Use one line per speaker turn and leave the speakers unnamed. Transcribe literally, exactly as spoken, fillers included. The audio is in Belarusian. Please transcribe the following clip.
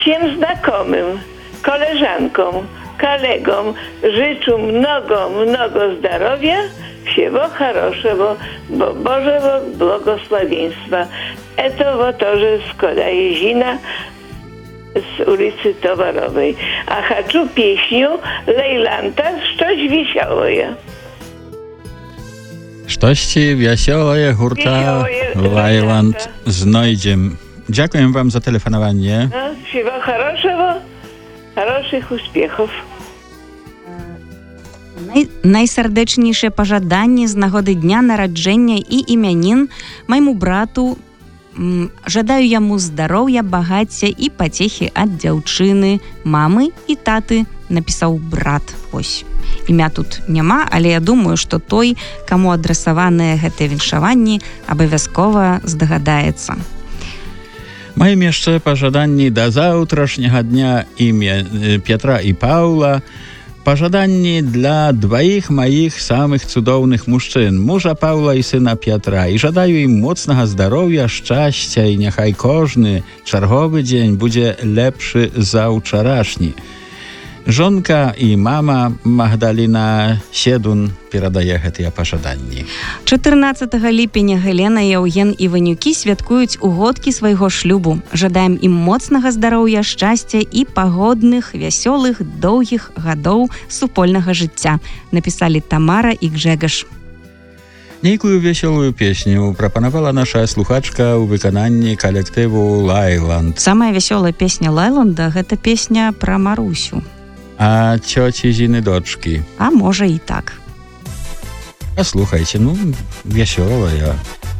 Всем знакомым, koleżankom, kolegom życzę много, много здоровья, всего хорошего, бо- Божьего благословенства. Это вот тоже Skoda Jezina z ulicy Towarowej. A хочу песню Lejlanta «Coś wiesiołe».
Штосьці вясёлае гурта
Веселое
Лайланд
Лайланда.
знойдзем. Дзякуем вам за тэлефанаванне.
No, всего хорошего, хороших успехов.
Най... Найсардэчнейшыя пажаданні з нагоды дня нараджэння і імянін майму брату. М, Жадаю яму здароўя, багацця і пацехі ад дзяўчыны, мамы і таты, напісаў брат. Ось. Імя тут няма, але я думаю, што той, каму адрасаваныя гэтыя віншаванні, абавязкова здагадаецца.
Маем яшчэ пажаданні да заўтрашняга дня імя э, Петра і Паўла. Пажаданні для дваіх маіх самых цудоўных мужчын, мужа Паўла і сына Пятра. І жадаю ім моцнага здароўя, шчасця і няхай кожны чарговы дзень будзе лепшы за ўчарашні. Жонка і мама Магдаліна Седун перадае гэтыя пажаданні.
чатырнаццатага ліпеня Галена, Яўген і Ванюкі святкуюць угодкі свайго шлюбу. Жадаем ім моцнага здароўя, шчасця і пагодных, вясёлых, доўгіх гадоў супольнага жыцця. Напісалі Тамара і Гжэгаш.
Нейкую вясёлую песню прапанавала наша слухачка ў выкананні калектыву Лайланд.
Самая вясёлая песня Лайланда – гэта песня пра Марусю.
А цёці Зіны дочкі.
А можа і так.
А слухайце, ну, вясёлая.